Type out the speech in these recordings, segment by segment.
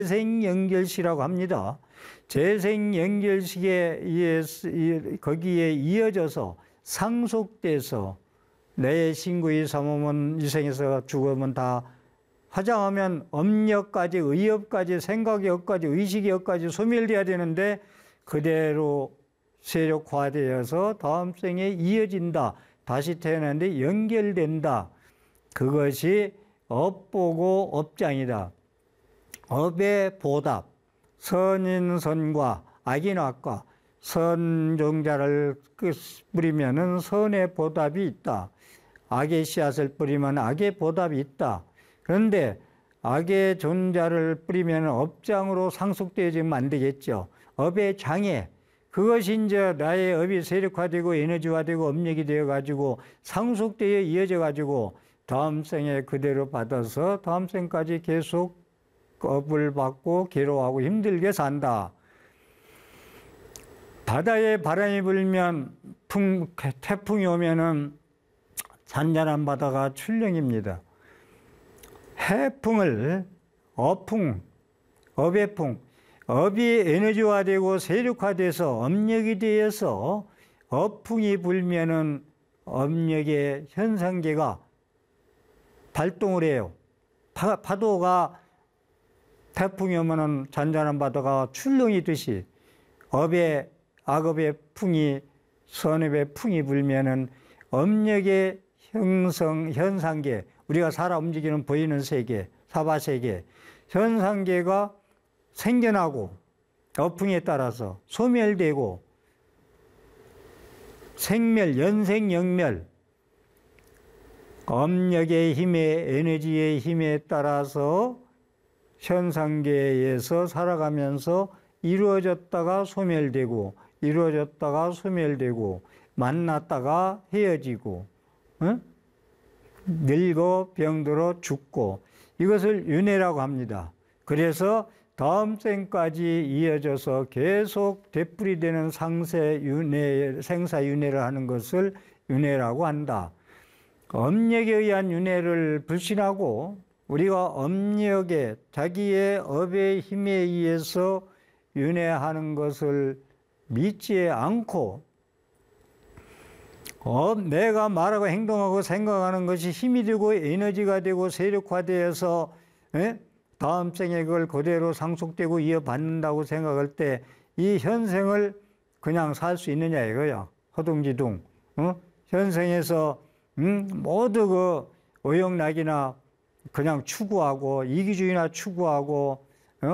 재생연결시라고 합니다. 재생연결식에 의해서 거기에 이어져서 상속돼서 내 신구의 삼음은 이생에서 죽으면 다 화장하면 업력까지, 의업까지, 생각력까지, 의식력까지 소멸돼야 되는데 그대로 세력화되어서 다음 생에 이어진다. 다시 태어나는데 연결된다. 그것이 업보고 업장이다. 업의 보답, 선인선과 악인악과 선종자를 뿌리면은 선의 보답이 있다. 악의 씨앗을 뿌리면 악의 보답이 있다. 그런데 악의 존자를 뿌리면 업장으로 상속되어지면 안 되겠죠. 업의 장애, 그것이 이제 나의 업이 세력화되고 에너지화되고 업력이 되어가지고 상속되어 이어져가지고 다음 생에 그대로 받아서 다음 생까지 계속 업을 받고 괴로워하고 힘들게 산다. 바다에 바람이 불면 태풍이 오면은 잔잔한 바다가 출렁입니다. 해풍을 어풍, 업해풍, 업이 에너지화되고 세력화돼서 업력이 되어서 어풍이 불면은 업력의 현상계가 발동을 해요. 파도가 태풍이 오면은 잔잔한 바다가 출렁이듯이 업의 악업의 풍이 선업의 풍이 불면은 업력의 현상계, 우리가 살아 움직이는 보이는 세계, 사바세계, 현상계가 생겨나고 어풍에 따라서 소멸되고 생멸, 연생영멸, 업력의 힘에, 에너지의 힘에 따라서 현상계에서 살아가면서 이루어졌다가 소멸되고 이루어졌다가 소멸되고 만났다가 헤어지고 늙어 병들어 죽고 이것을 윤회라고 합니다. 그래서 다음 생까지 이어져서 계속 되풀이되는 상세윤회, 생사윤회를 하는 것을 윤회라고 한다. 업력에 의한 윤회를 불신하고 우리가 업력에 자기의 업의 힘에 의해서 윤회하는 것을 믿지 않고 내가 말하고 행동하고 생각하는 것이 힘이 되고 에너지가 되고 세력화되어서 다음 생에 그걸 그대로 상속되고 이어받는다고 생각할 때 이 현생을 그냥 살 수 있느냐 이거야. 허둥지둥. 현생에서 모두 그 오영락이나 그냥 추구하고 이기주의나 추구하고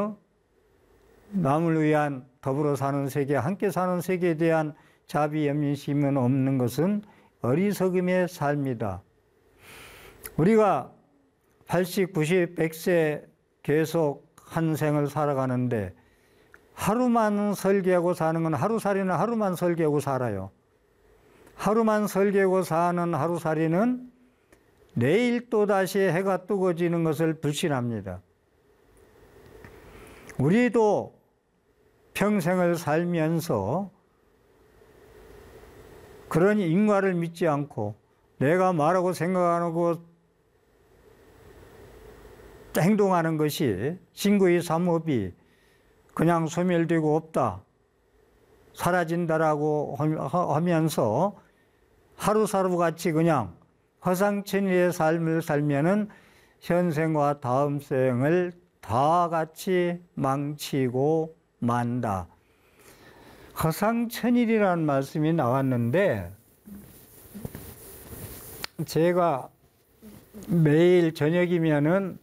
남을 위한 더불어 사는 세계, 함께 사는 세계에 대한 자비, 연민심은 없는 것은 어리석음의 삶이다. 우리가 80, 90, 100세 계속 한 생을 살아가는데 하루만 설계하고 사는 건 하루살이는 하루만 설계하고 살아요. 하루만 설계하고 사는 하루살이는 내일 또다시 해가 뜨거지는 것을 불신합니다. 우리도 평생을 살면서 그런 인과를 믿지 않고 내가 말하고 생각하고 행동하는 것이 신구의 삼업이 그냥 소멸되고 없다, 사라진다라고 하면서 하루하루같이 그냥 허상천리의 삶을 살면은 현생과 다음 생을 다 같이 망치고 만다. 허상천일이라는 말씀이 나왔는데 제가 매일 저녁이면은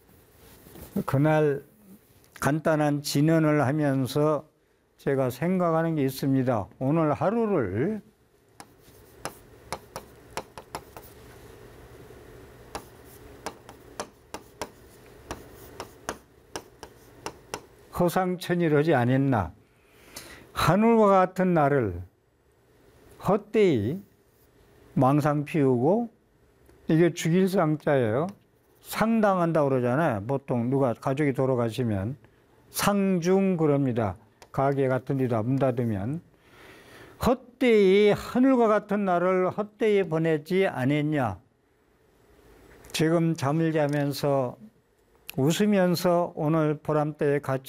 그날 간단한 진언을 하면서 제가 생각하는 게 있습니다. 오늘 하루를 허상천일하지 않았나. 하늘과 같은 나를 헛되이 망상 피우고, 이게 죽일 상자예요. 상당한다고 그러잖아요. 보통 누가 가족이 돌아가시면 상중 그럽니다. 가게 같은 데다 문 닫으면. 헛되이 하늘과 같은 나를 헛되이 보내지 않았냐. 지금 잠을 자면서 웃으면서 오늘 보람때에 같이